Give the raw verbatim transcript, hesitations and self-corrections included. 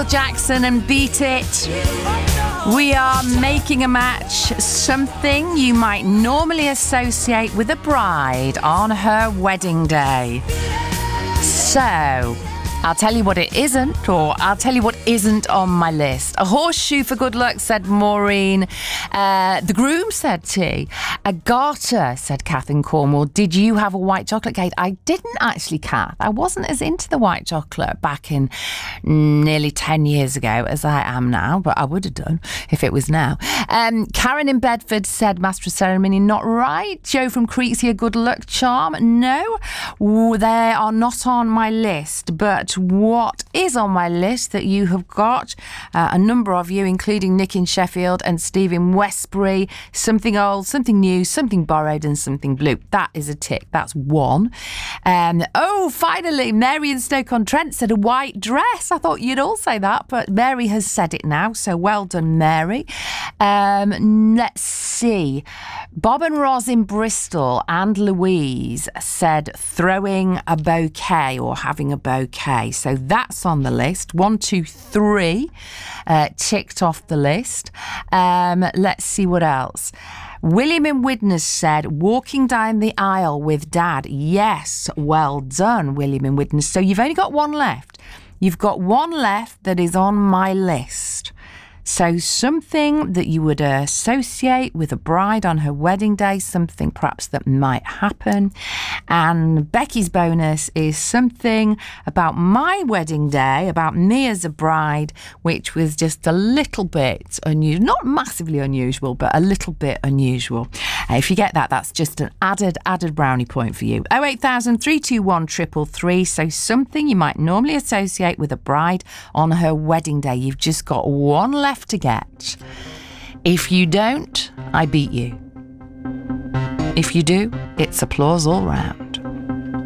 Jackson and Beat It. We are making a match, something you might normally associate with a bride on her wedding day. So, I'll tell you what it isn't, or I'll tell you what isn't on my list. A horseshoe for good luck, said Maureen. Uh, the groom said tea. A garter, said Kath in Cornwall. Did you have a white chocolate cake? I didn't actually, Kath. I wasn't as into the white chocolate back in nearly ten years ago as I am now, but I would have done if it was now. Um, Karen in Bedford said master of ceremony, not right. Joe from Creeksy, a good luck charm. No, they are not on my list, but what is on my list that you have got, uh, a number of you, including Nick in Sheffield and Steve in Westbury, something old, something new, something borrowed and something blue. That is a tick. That's one. Um, oh, finally, Mary in Stoke-on-Trent said a white dress. I thought you'd all say that, but Mary has said it now, so well done, Mary. Um, let's see. Bob and Roz in Bristol and Louise said throwing a bouquet or having a bouquet. So that's on the list. One, two, three uh, ticked off the list. Um, let's see what else. William in Widnes said walking down the aisle with Dad. Yes, well done, William in Widnes. So you've only got one left. You've got one left that is on my list. So something that you would associate with a bride on her wedding day, something perhaps that might happen. And Becky's bonus is something about my wedding day, about me as a bride, which was just a little bit unusual. Not massively unusual, but a little bit unusual. Uh, if you get that, that's just an added, added brownie point for you. oh eight thousand, three two one, three three three. So something you might normally associate with a bride on her wedding day. You've just got one left to get. If you don't, I beat you. If you do, it's applause all round.